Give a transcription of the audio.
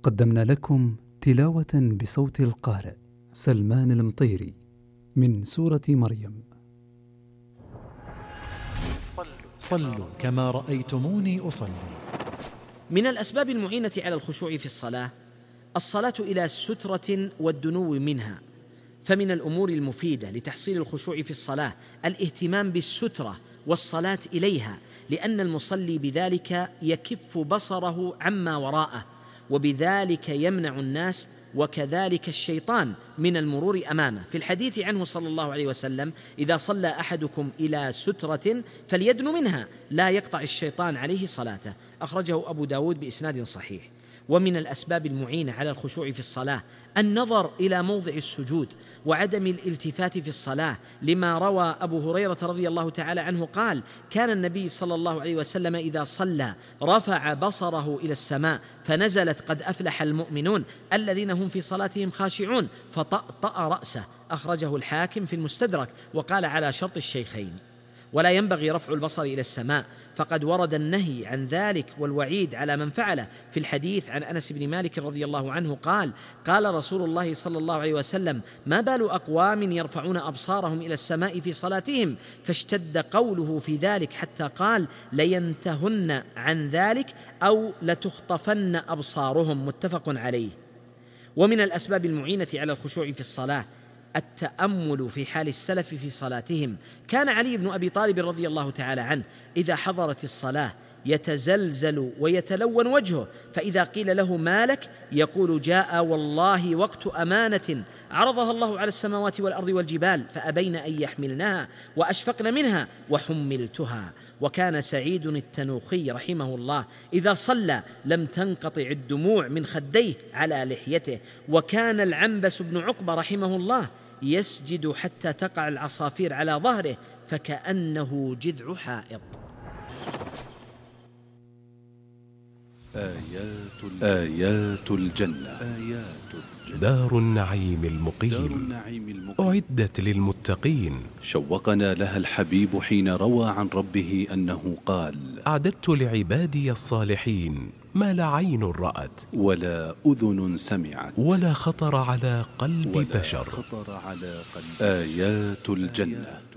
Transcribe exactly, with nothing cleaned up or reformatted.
قدمنا لكم تلاوة بصوت القارئ سلمان المطيري من سورة مريم. صلوا كما رأيتموني أصلي. من الأسباب المعينة على الخشوع في الصلاة الصلاة إلى سترة والدنو منها، فمن الأمور المفيدة لتحصيل الخشوع في الصلاة الاهتمام بالسترة والصلاة إليها، لأن المصلي بذلك يكف بصره عما وراءه، وبذلك يمنع الناس وكذلك الشيطان من المرور أمامه. في الحديث عنه صلى الله عليه وسلم: إذا صلى أحدكم إلى سترة فليدن منها لا يقطع الشيطان عليه صلاته، أخرجه أبو داود بإسناد صحيح. ومن الأسباب المعينة على الخشوع في الصلاة النظر إلى موضع السجود وعدم الالتفات في الصلاة، لما روى أبو هريرة رضي الله تعالى عنه قال: كان النبي صلى الله عليه وسلم إذا صلى رفع بصره إلى السماء فنزلت قد أفلح المؤمنون الذين هم في صلاتهم خاشعون فطأطأ رأسه، أخرجه الحاكم في المستدرك وقال على شرط الشيخين. ولا ينبغي رفع البصر إلى السماء، فقد ورد النهي عن ذلك والوعيد على من فعله. في الحديث عن أنس بن مالك رضي الله عنه قال: قال رسول الله صلى الله عليه وسلم: ما بال أقوام يرفعون أبصارهم إلى السماء في صلاتهم؟ فاشتد قوله في ذلك حتى قال: لينتهن عن ذلك أو لتخطفن أبصارهم، متفق عليه. ومن الأسباب المعينة على الخشوع في الصلاة التأمل في حال السلف في صلاتهم. كان علي بن أبي طالب رضي الله تعالى عنه إذا حضرت الصلاة يتزلزل ويتلون وجهه، فإذا قيل له ما لك يقول: جاء والله وقت أمانة عرضها الله على السماوات والأرض والجبال فأبين أن يحملنها وأشفقن منها وحملتها. وكان سعيد التنوخي رحمه الله إذا صلى لم تنقطع الدموع من خديه على لحيته. وكان العنبس بن عقبة رحمه الله يسجد حتى تقع العصافير على ظهره فكأنه جذع حائط. آيات, آيات الجنة. آيات الجنة دار النعيم المقيم أعدت للمتقين، شوقنا لها الحبيب حين روى عن ربه أنه قال: أعددت لعبادي الصالحين ما لا عين رأت ولا أذن سمعت ولا خطر على قلب ولا بشر. خطر على قلب. آيات الجنة